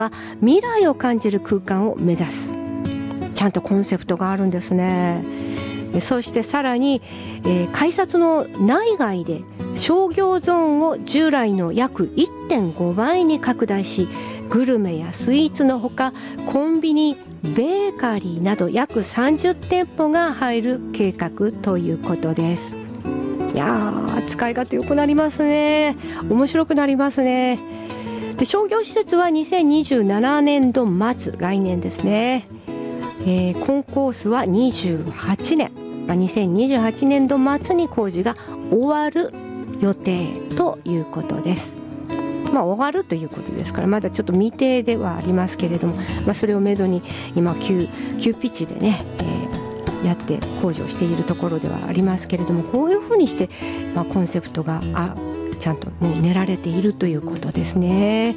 未来を感じる空間を目指す、ちゃんとコンセプトがあるんですね。そしてさらに、改札の内外で商業ゾーンを従来の約 1.5 倍に拡大し、グルメやスイーツのほかコンビニ、ベーカリーなど約30店舗が入る計画ということです。いやー、使い勝手良くなりますね。面白くなりますね。で、商業施設は2027年度末、来年ですね。コンコースは28年、2028年度末に工事が終わる予定ということです。終わるということですから、まだちょっと未定ではありますけれども、それをめどに今急ピッチでね、やって工事をしているところではありますけれども、こういうふうにして、コンセプトがちゃんともう練られているということですね。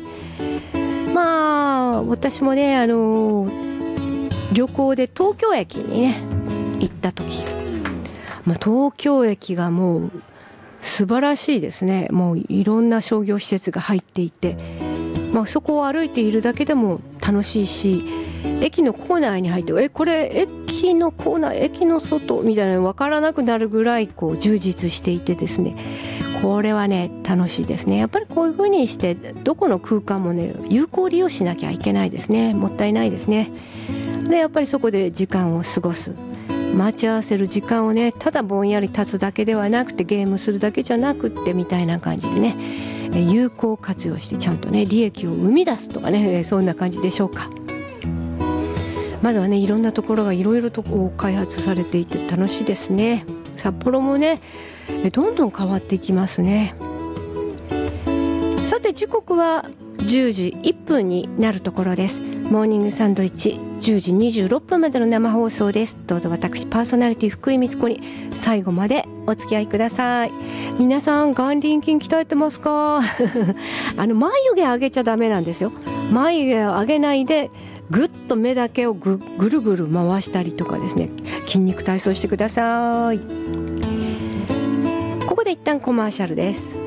私もね、旅行で東京駅にね行った時、東京駅がもう素晴らしいですね。もういろんな商業施設が入っていて、そこを歩いているだけでも楽しいし、駅の構内に入ってこれ駅の構内、駅の外みたいなの分からなくなるぐらい充実していてですね、これはね楽しいですね。やっぱりこういう風にしてどこの空間もね有効利用しなきゃいけないですね。もったいないですね。で、やっぱりそこで時間を過ごす、待ち合わせる時間をね、ただぼんやり立つだけではなくて、ゲームするだけじゃなくってみたいな感じでね、有効活用してちゃんとね利益を生み出すとかね、そんな感じでしょうか。まずはね、いろんなところがいろいろと開発されていて楽しいですね。札幌もねどんどん変わっていきますね。さて、時刻は10時1分になるところです。モーニングサンドイッチ10時26分までの生放送です。どうぞ私パーソナリティ福井光子に最後までお付き合いください。皆さん、眼輪筋鍛えてますか？眉毛上げちゃダメなんですよ。眉毛を上げないでぐっと目だけをぐるぐる回したりとかですね、筋肉体操してください。ここで一旦コマーシャルです。